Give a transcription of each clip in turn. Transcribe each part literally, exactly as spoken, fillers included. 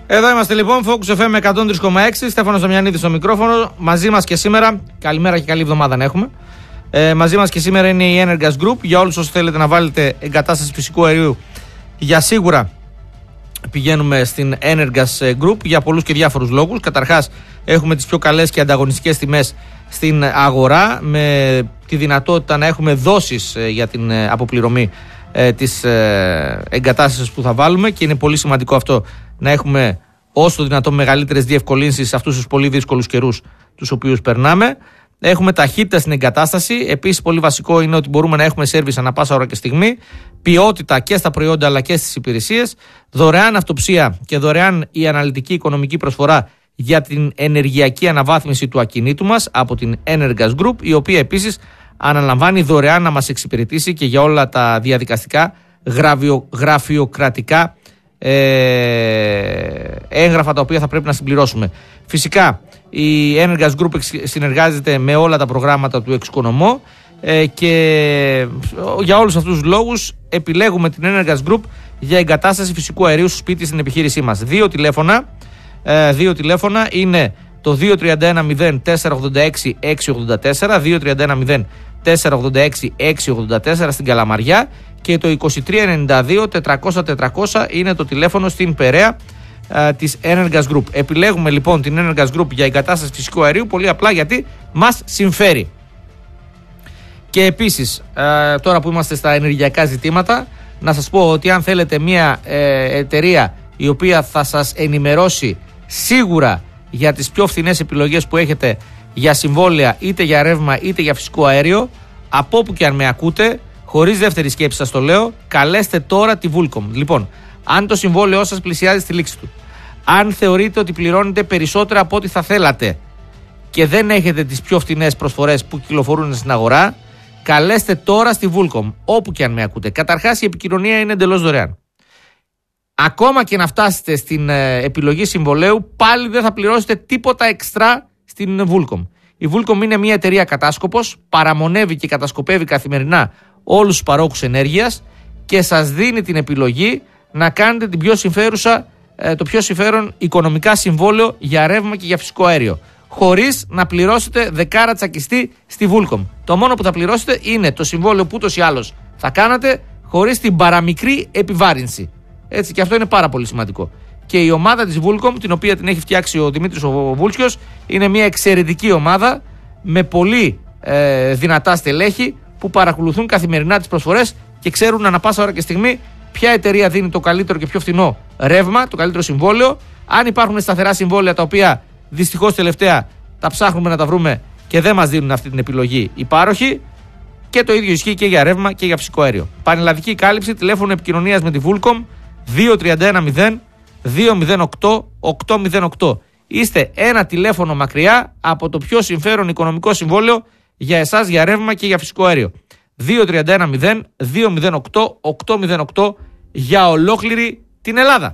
Εδώ είμαστε λοιπόν, Focus εφ εμ εκατόν τρία κόμμα έξι, Στέφανος Δαμιανίδης στο μικρόφωνο. Μαζί μας και σήμερα, καλημέρα και καλή εβδομάδα να έχουμε. Ε, μαζί μας και σήμερα είναι η Energas Group. Για όλους όσοι θέλετε να βάλετε εγκατάσταση φυσικού αερίου, για σίγουρα πηγαίνουμε στην Energas Group για πολλούς και διάφορους λόγους. Καταρχάς, έχουμε τις πιο καλές και ανταγωνιστικές τιμές στην αγορά, με τη δυνατότητα να έχουμε δόσεις για την αποπληρωμή ε, της ε, εγκατάστασης που θα βάλουμε, και είναι πολύ σημαντικό αυτό, να έχουμε όσο δυνατόν μεγαλύτερες διευκολύνσεις σε αυτούς τους πολύ δύσκολους καιρούς τους οποίους περνάμε. Έχουμε ταχύτητα στην εγκατάσταση. Επίσης, πολύ βασικό είναι ότι μπορούμε να έχουμε σέρβις ανά πάσα ώρα και στιγμή. Ποιότητα και στα προϊόντα αλλά και στις υπηρεσίες. Δωρεάν αυτοψία και δωρεάν η αναλυτική οικονομική προσφορά για την ενεργειακή αναβάθμιση του ακινήτου μας από την Energas Group, η οποία επίσης αναλαμβάνει δωρεάν να μας εξυπηρετήσει και για όλα τα διαδικαστικά γραφειο, γραφειοκρατικά ε, έγγραφα τα οποία θα πρέπει να συμπληρώσουμε. Φυσικά η Energas Group συνεργάζεται με όλα τα προγράμματα του Εξοικονομώ ε, και για όλους αυτούς τους λόγους επιλέγουμε την Energas Group για εγκατάσταση φυσικού αερίου στο σπίτι στην επιχείρησή μας. Δύο τηλέφωνα, ε, δύο τηλέφωνα είναι το δύο τρία ένα μηδέν τέσσερα ογδόντα έξι έξι ογδόντα τέσσερα, δύο τρία ένα μηδέν τέσσερα ογδόντα έξι έξι ογδόντα τέσσερα στην Καλαμαριά, και το είκοσι τρία ενενήντα δύο τετρακόσια τετρακόσια είναι το τηλέφωνο στην Περαία ε, της Energas Group. Επιλέγουμε λοιπόν την Energas Group για εγκατάσταση φυσικού αερίου πολύ απλά γιατί μας συμφέρει. Και επίσης, ε, τώρα που είμαστε στα ενεργειακά ζητήματα, να σας πω ότι αν θέλετε μια ε, εταιρεία η οποία θα σας ενημερώσει σίγουρα για τις πιο φθηνές επιλογές που έχετε για συμβόλαια, είτε για ρεύμα είτε για φυσικό αέριο, από όπου και αν με ακούτε, χωρίς δεύτερη σκέψη σας το λέω, καλέστε τώρα τη Vulcom. Λοιπόν, αν το συμβόλαιό σας πλησιάζει στη λήξη του, αν θεωρείτε ότι πληρώνετε περισσότερα από ό,τι θα θέλατε και δεν έχετε τις πιο φθηνές προσφορές που κυκλοφορούν στην αγορά, καλέστε τώρα στη Vulcom, όπου και αν με ακούτε. Καταρχάς, η επικοινωνία είναι εντελώς δωρεάν. Ακόμα και να φτάσετε στην ε, επιλογή συμβολέου, πάλι δεν θα πληρώσετε τίποτα εξτρά στην Vulcom. Η Vulcom είναι μια εταιρεία κατάσκοπος, παραμονεύει και κατασκοπεύει καθημερινά όλους τους παρόχους ενέργειας και σας δίνει την επιλογή να κάνετε την πιο συμφέρουσα, ε, το πιο συμφέρον οικονομικά συμβόλαιο για ρεύμα και για φυσικό αέριο, χωρίς να πληρώσετε δεκάρα τσακιστή στη Vulcom. Το μόνο που θα πληρώσετε είναι το συμβόλαιο που ούτως ή άλλως θα κάνατε, χωρίς την παραμικρή επιβάρυνση. Έτσι, και αυτό είναι πάρα πολύ σημαντικό. Και η ομάδα της Vulcom, την οποία την έχει φτιάξει ο Δημήτρης ο Βούλσιος, είναι μια εξαιρετική ομάδα με πολύ ε, δυνατά στελέχη που παρακολουθούν καθημερινά τις προσφορές και ξέρουν ανά πάσα ώρα και στιγμή ποια εταιρεία δίνει το καλύτερο και πιο φθηνό ρεύμα, το καλύτερο συμβόλαιο. Αν υπάρχουν σταθερά συμβόλαια τα οποία δυστυχώς τελευταία τα ψάχνουμε να τα βρούμε και δεν μας δίνουν αυτή την επιλογή οι πάροχοι. Και το ίδιο ισχύει και για ρεύμα και για φυσικό αέριο. Πανελλαδική κάλυψη, τηλέφωνο επικοινωνίας με τη Vulcom δύο τρία ένα μηδέν δύο μηδέν οκτώ οκτώ μηδέν οκτώ. Είστε ένα τηλέφωνο μακριά από το πιο συμφέρον οικονομικό συμβόλαιο για εσάς για ρεύμα και για φυσικό αέριο. δύο τρία ένα μηδέν δύο μηδέν οκτώ οκτώ μηδέν οκτώ για ολόκληρη την Ελλάδα.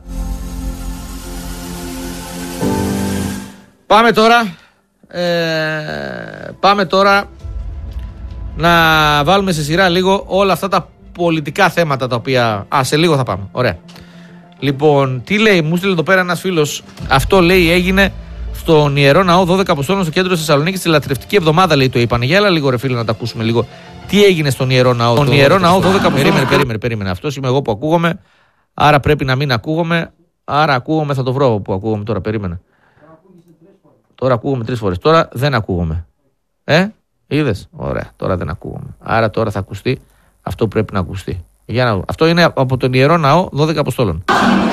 Πάμε τώρα ε, πάμε τώρα να βάλουμε σε σειρά λίγο όλα αυτά τα πολιτικά θέματα τα οποία... Α, σε λίγο θα πάμε. Ωραία. Λοιπόν, τι λέει, μου στείλε εδώ πέρα ένας φίλος. Αυτό λέει έγινε στον Ιερό Ναό δώδεκα Αποστόλων στο κέντρο της Θεσσαλονίκης τη λατρευτική εβδομάδα, λέει, το είπανε. Για έλα λίγο ρε φίλε να τα ακούσουμε λίγο. Τι έγινε στον Ιερό Ναό. Στον Ιερό Ναό δώδεκα Αποστόλων. Περίμενε, περίμενε, περίμενε. Αυτός είμαι εγώ που ακούγομαι. Άρα πρέπει να μην ακούγομαι. Άρα ακούγομαι, θα το βρω που ακούγομαι τώρα. Περίμενε. Τώρα ακούγομαι τρεις φορές. Τώρα δεν ακούγομαι. Ε, είδες. Ωραία, τώρα δεν ακούγομαι. Άρα τώρα θα ακουστεί αυτό που πρέπει να ακουστεί. Για να... Αυτό είναι από τον Ιερό Ναό δώδεκα Αποστόλων.